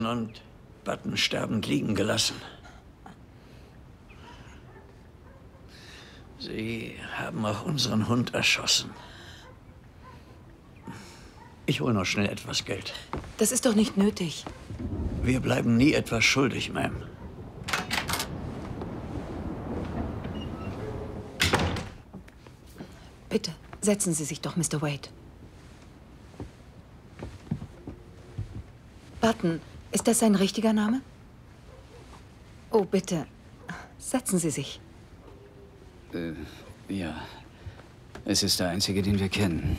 und Button sterbend liegen gelassen. Sie haben auch unseren Hund erschossen. Ich hole noch schnell etwas Geld. Das ist doch nicht nötig. Wir bleiben nie etwas schuldig, Ma'am. Bitte, setzen Sie sich doch, Mr. Wade. Button, ist das sein richtiger Name? Oh, bitte, setzen Sie sich. Ja. Es ist der einzige, den wir kennen.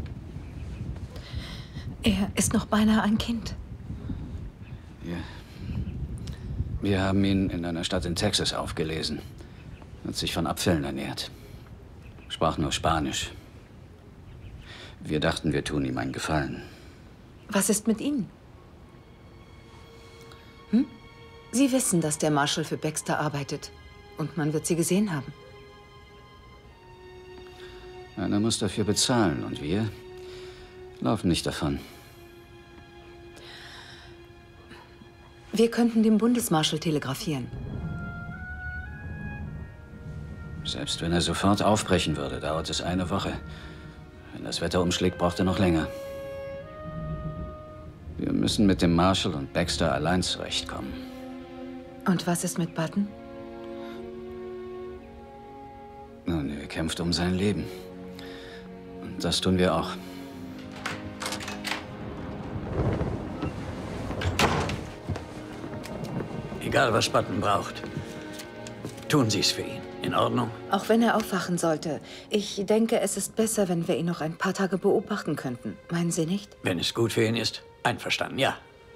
Er ist noch beinahe ein Kind. Ja. Wir haben ihn in einer Stadt in Texas aufgelesen. Hat sich von Abfällen ernährt. Sprach nur Spanisch. Wir dachten, wir tun ihm einen Gefallen. Was ist mit Ihnen? Sie wissen, dass der Marshal für Baxter arbeitet. Und man wird Sie gesehen haben. Einer muss dafür bezahlen und wir laufen nicht davon. Wir könnten dem Bundesmarschall telegrafieren. Selbst wenn er sofort aufbrechen würde, dauert es eine Woche. Wenn das Wetter umschlägt, braucht er noch länger. Wir müssen mit dem Marshal und Baxter allein zurechtkommen. Und was ist mit Button? Nun, er kämpft um sein Leben. Und das tun wir auch. Egal, was Button braucht. Tun Sie es für ihn. In Ordnung? Auch wenn er aufwachen sollte. Ich denke, es ist besser, wenn wir ihn noch ein paar Tage beobachten könnten. Meinen Sie nicht? Wenn es gut für ihn ist. Einverstanden, ja.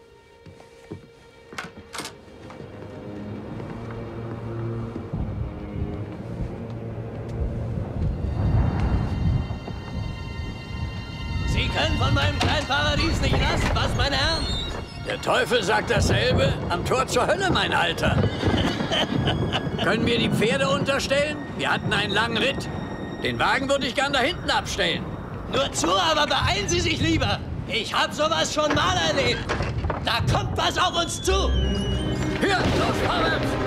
Sie können von meinem kleinen Paradies nicht lassen, was, meine Herren? Der Teufel sagt dasselbe am Tor zur Hölle, mein Alter. Können wir die Pferde unterstellen? Wir hatten einen langen Ritt. Den Wagen würde ich gern da hinten abstellen. Nur zu, aber beeilen Sie sich lieber. Ich habe sowas schon mal erlebt. Da kommt was auf uns zu. Hier, los, vorwärts!